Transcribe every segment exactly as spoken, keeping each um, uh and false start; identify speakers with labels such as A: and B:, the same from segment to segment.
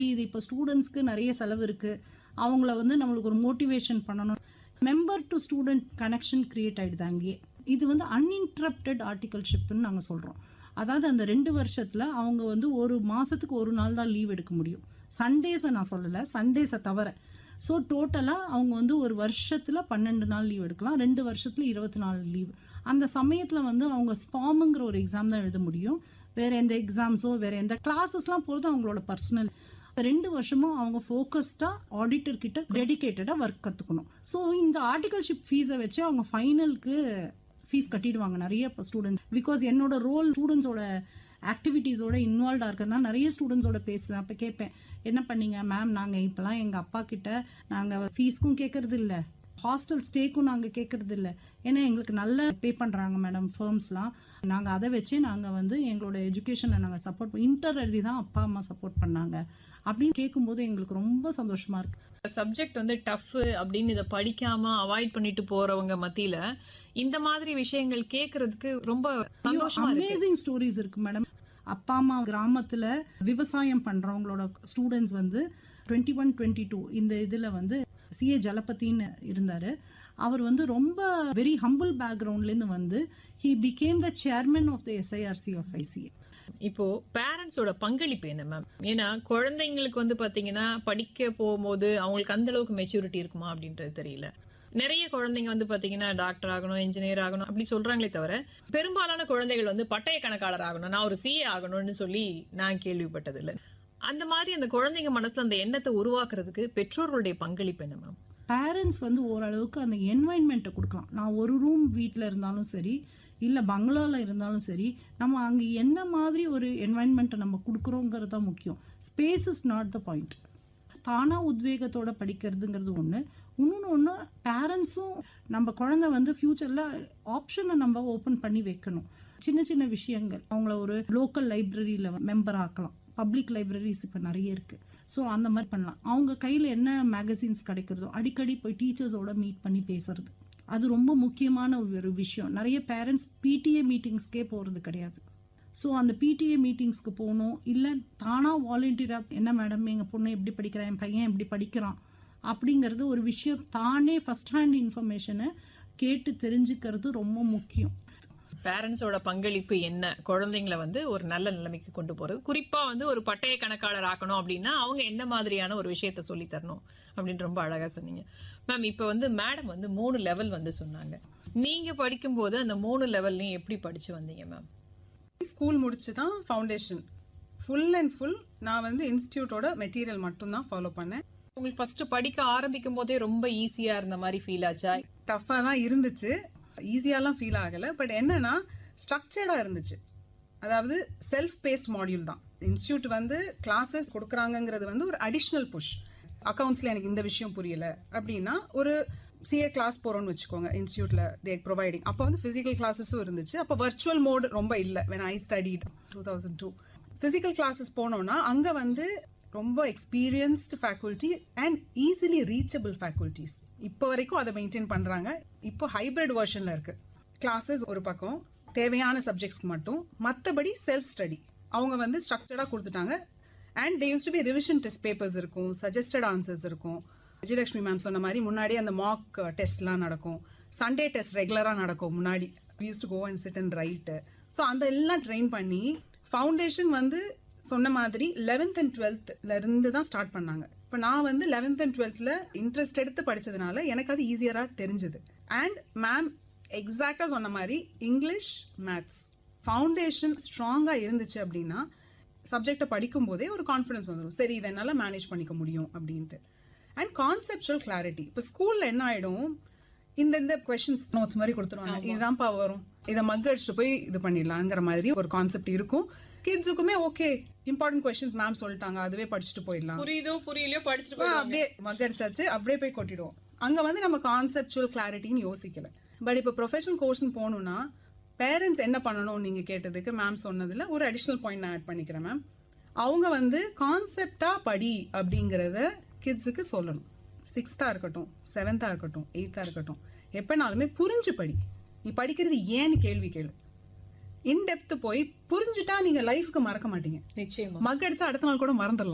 A: இது இப்போ ஸ்டூடெண்ட்ஸ்க்கு நிறைய செலவு இருக்கு, அவங்கள வந்து நம்மளுக்கு ஒரு மோட்டிவேஷன் பண்ணணும். Member to student connection create ஆயிடுது அங்கேயே. இது வந்து அன்இன்டரப்டட் ஆர்டிகல்ஷிப்னு நாங்கள் சொல்றோம். அதாவது அந்த ரெண்டு வருஷத்துல அவங்க வந்து ஒரு மாசத்துக்கு ஒரு நாள் தான் லீவ் எடுக்க முடியும். சண்டேஸை நான் சொல்லலை, சண்டேஸை தவிர. ஸோ டோட்டலாக அவங்க வந்து ஒரு வருஷத்தில் பன்னெண்டு நாள் லீவ் எடுக்கலாம், ரெண்டு வருஷத்துல இருபத்தி நாலு லீவ். அந்த சமயத்தில் வந்து அவங்க ஸ்பாமுங்கிற ஒரு எக்ஸாம் தான் எழுத முடியும். வேற எந்த எக்ஸாம்ஸோ வேற எந்த கிளாஸஸ்லாம் போகிறது அவங்களோட பர்சனல். ரெண்டு வருஷமும் அவங்க ஃபோக்கஸ்டாக ஆடிட்டர் கிட்ட டெடிகேட்டடாக ஒர்க் கற்றுக்கணும். ஸோ இந்த ஆர்டிகல்ஷிப் ஃபீஸை வச்சு அவங்க ஃபைனலுக்கு ஃபீஸ் கட்டிடுவாங்க நிறைய இப்போ ஸ்டூடெண்ட்ஸ். பிகாஸ் என்னோட ரோல் ஸ்டூடெண்ட்ஸோட ஆக்டிவிட்டீஸோட இன்வால்வ்டாக இருக்கிறதுனா நிறைய ஸ்டூடெண்ட்ஸோட பேசுவேன். அப்போ கேட்பேன், என்ன பண்ணீங்க மேம், நாங்கள் இப்போலாம் எங்கள் அப்பா கிட்ட நாங்கள் ஃபீஸ்க்கும் கேட்கறது இல்லை, ஹாஸ்டல் ஸ்டேக்கும் நாங்கள் கேட்கறது இல்லை, ஏன்னா எங்களுக்கு நல்ல பே பண்ணுறாங்க மேடம் ஃபர்ம்ஸ்லாம். நாங்கள் அதை வச்சு நாங்கள் வந்து எங்களோட எஜுகேஷனை நாங்கள் சப்போர்ட் இன்டர் எழுதி தான் அப்பா அம்மா சப்போர்ட் பண்ணாங்க அப்படின்னு கேட்கும்போது எங்களுக்கு ரொம்ப சந்தோஷமா இருக்கு.
B: சப்ஜெக்ட் வந்து டஃப் அப்படின்னு இதை படிக்காம அவாய்ட் பண்ணிட்டு போறவங்க மத்தியில இந்த மாதிரி விஷயங்கள் கேட்கறதுக்கு ரொம்ப சந்தோஷமா இருக்கு.
A: அமேசிங் ஸ்டோரிஸ் இருக்கு மேடம். அப்பா அம்மா கிராமத்துல விவசாயம் பண்றவங்களோட ஸ்டூடெண்ட்ஸ் வந்து டுவெண்ட்டி ஒன் டுவெண்ட்டி டூ இந்த இதுல வந்து சிஏ ஜலபதின்னு இருந்தாரு. அவர் வந்து ரொம்ப வெரி ஹம்பிள் பேக்ரவுண்ட்ல இருந்து வந்து he became the chairman of the S I R C of I C A.
B: இப்போ பேரண்ட்ஸோட பங்களிப்பு என்ன மேம்? ஏன்னா குழந்தைங்களுக்கு வந்து பாத்தீங்கன்னா படிக்க போகும்போது அவங்களுக்கு அந்த அளவுக்கு மெச்சூரிட்டி இருக்குமா அப்படின்றது தெரியல. நிறைய குழந்தைங்க வந்து பாத்தீங்கன்னா டாக்டர் ஆகணும், இன்ஜினியர் ஆகணும் அப்படி சொல்றாங்களே தவிர பெரும்பாலான குழந்தைகள் வந்து பட்டய கணக்காளர் ஆகணும், நான் ஒரு சிஏ ஆகணும்னு சொல்லி நான் கேள்விப்பட்டது இல்லை. அந்த மாதிரி அந்த குழந்தைங்க மனசுல அந்த எண்ணத்தை உருவாக்குறதுக்கு பெற்றோர்களுடைய பங்களிப்பு என்ன மேம்?
A: பேரண்ட்ஸ் வந்து ஓரளவுக்கு அந்த என்வாயன்மெண்ட்டை கொடுக்கலாம். நான் ஒரு ரூம் வீட்டில் இருந்தாலும் சரி, இல்லை பங்களாவில் இருந்தாலும் சரி, நம்ம அங்கே என்ன மாதிரி ஒரு என்வாயன்மெண்ட்டை நம்ம கொடுக்குறோங்கிறது தான் முக்கியம். Space is not the point. தானாக உத்வேகத்தோட படிக்கிறதுங்கிறது ஒன்று. இன்னொன்று ஒன்று, பேரண்ட்ஸும் நம்ம குழந்தை வந்து ஃப்யூச்சரில் ஆப்ஷனை நம்ம ஓப்பன் பண்ணி வைக்கணும். சின்ன சின்ன விஷயங்கள், அவங்கள ஒரு லோக்கல் லைப்ரரியில் மெம்பர் ஆக்கலாம். பப்ளிக் லைப்ரரிஸ் இப்போ நிறைய இருக்கு. ஸோ அந்த மாதிரி பண்ணலாம். அவங்க கையில் என்ன மேகசின்ஸ் கிடைக்கிறதோ அடிக்கடி போய் டீச்சர்ஸோட மீட் பண்ணி பேசுறது, அது ரொம்ப முக்கியமான ஒரு விஷயம். நிறைய பேரண்ட்ஸ் பிடிஏ மீட்டிங்ஸ்க்கே போகிறது கிடையாது. ஸோ அந்த பிடிஏ மீட்டிங்ஸ்க்கு போகணும். இல்லை தானாக வாலண்டியராக, என்ன மேடம் எங்கள் பொண்ணு எப்படி படிக்கிறான், என் பையன் எப்படி படிக்கிறான் அப்படிங்கிறது ஒரு விஷயம். தானே ஃபர்ஸ்ட் ஹேண்ட் இன்ஃபர்மேஷனை கேட்டு தெரிஞ்சுக்கிறது ரொம்ப முக்கியம்.
B: பேரண்ட்ஸோட பங்களிப்பு என்ன குழந்தைங்களை வந்து ஒரு நல்ல நிலைமைக்கு கொண்டு போறது, குறிப்பா வந்து ஒரு பட்டய கணக்காளர் ஆக்கணும் அப்படின்னா அவங்க என்ன மாதிரியான ஒரு விஷயத்த சொல்லி தரணும் அப்படின்னு ரொம்ப அழகா சொன்னீங்க மேம். இப்ப வந்து மேடம் வந்து மூணு லெவல் வந்து சொன்னாங்க. நீங்க படிக்கும் போது அந்த மூணு லெவல்லையும் எப்படி படிச்சு வந்தீங்க மேம்?
C: ஸ்கூல் முடிச்சு தான் ஃபவுண்டேஷன் ஃபுல் அண்ட் ஃபுல் நான் வந்து இன்ஸ்டிடியூட்டோட மெட்டீரியல் மட்டும் தான் ஃபாலோ பண்ணேன்.
B: உங்களுக்கு ஃபர்ஸ்ட் படிக்க ஆரம்பிக்கும் போதே ரொம்ப ஈஸியா இருந்த மாதிரி ஃபீல் ஆச்சா?
C: டஃபா தான் இருந்துச்சு, ஈஸியாலாம் ஃபீல் ஆகலை. பட் என்னன்னா ஸ்ட்ரக்சர்டாக இருந்துச்சு. அதாவது செல்ஃப் பேஸ்ட் மாடியூல் தான். இன்ஸ்டியூட் வந்து கிளாஸஸ் கொடுக்குறாங்கிறது வந்து ஒரு அடிஷ்னல் புஷ். அக்கௌண்ட்ஸில் எனக்கு இந்த விஷயம் புரியல அப்படின்னா ஒரு சிஏ கிளாஸ் போகிறோன்னு வச்சுக்கோங்க, இன்ஸ்டியூட்டில் தே ப்ரொவைடிங். அப்போ வந்து ஃபிசிக்கல் கிளாஸஸும் இருந்துச்சு. அப்போ வர்ச்சுவல் மோட் ரொம்ப இல்லை. When I studied two thousand two physical classes போனோம்னா அங்கே வந்து ரொம்ப experienced faculty and easily reachable faculties இப்போ வரைக்கும் அதை மெயின்டைன் பண்ணுறாங்க. இப்போ ஹைப்ரிட் வெர்ஷனில் இருக்குது. கிளாஸஸ் ஒரு பக்கம் தேவையான சப்ஜெக்ட்ஸ்க்கு மட்டும், மற்றபடி செல்ஃப் ஸ்டடி அவங்க வந்து ஸ்ட்ரக்சர்டாக கொடுத்துட்டாங்க. And they use to be revision test papers இருக்கும், சஜஸ்டட் ஆன்சர்ஸ் இருக்கும். விஜயலட்சுமி மேம் சொன்ன மாதிரி முன்னாடி அந்த மார்க் டெஸ்ட்லாம் நடக்கும். சண்டே டெஸ்ட் ரெகுலராக நடக்கும். முன்னாடி we use to go and sit and right. So அந்த எல்லாம் ட்ரெயின் பண்ணி ஃபவுண்டேஷன் வந்து சொன்ன மாதிரி லெவன்த் அண்ட் டுவெல்த்ல இருந்து தான் ஸ்டார்ட் பண்ணாங்க. இப்போ நான் வந்து லெவன்த் அண்ட் டுவெல்த்ல இன்ட்ரெஸ்ட் எடுத்து படிச்சதுனால எனக்கு அது ஈஸியராக தெரிஞ்சுது. அண்ட் மேம் எக்ஸாக்டாக சொன்ன மாதிரி இங்கிலீஷ், மேத்ஸ் ஃபவுண்டேஷன் ஸ்ட்ராங்காக இருந்துச்சு அப்படின்னா சப்ஜெக்டை படிக்கும் போதே ஒரு கான்ஃபிடன்ஸ் வந்துடும், சரி இதை என்னால் மேனேஜ் பண்ணிக்க முடியும் அப்படின்ட்டு. And conceptual clarity. இப்போ ஸ்கூலில் என்ன ஆகிடும், இந்த இந்த கொஸ்டின்ஸ் நோட்ஸ் மாதிரி கொடுத்துருவாங்க, இதுதான்ப்பா வரும், இதை மக் அடிச்சுட்டு போய் இது பண்ணிடலாங்கிற மாதிரி ஒரு கான்செப்ட் இருக்கும். கிட்ஸுக்குமே ஓகே இம்பார்ட்டன்ட் கொஸ்டின்ஸ் மேம் சொல்லிட்டாங்க, அதுவே படிச்சுட்டு போயிடலாம்,
B: புரியுதோ புரியலையோ படிச்சுட்டு
C: அப்படியே மக் அடிச்சாச்சு அப்படியே போய் கொட்டிடுவோம். அங்கே வந்து நம்ம கான்செப்சுவல் கிளாரிட்டின்னு யோசிக்கல. பட் இப்போ ப்ரொஃபஷனல் கோர்ஸ்னு போகணும்னா பேரண்ட்ஸ் என்ன பண்ணணும் நீங்கள் கேட்டதுக்கு மேம் சொன்னதில் ஒரு அடிஷ்னல் பாயிண்ட் நான் ஆட் பண்ணிக்கிறேன் மேம். அவங்க வந்து கான்செப்டாக படி அப்படிங்கிறத கிட்ஸுக்கு சொல்லணும். சிக்ஸ்த்தாக இருக்கட்டும், செவன்த்தாக இருக்கட்டும், எயித்தாக இருக்கட்டும், எப்போனாலுமே புரிஞ்சு படி. நீ படிக்கிறது ஏன்னு கேள்வி கேளு. இன்டெப்த் போய் புரிஞ்சுட்டா நீங்கள் லைஃப்க்கு மறக்க மாட்டீங்க.
B: நிச்சயமா
C: மக் அடிச்சா அடுத்த நாள் கூட மறந்துடலாம்.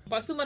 D: பசுமர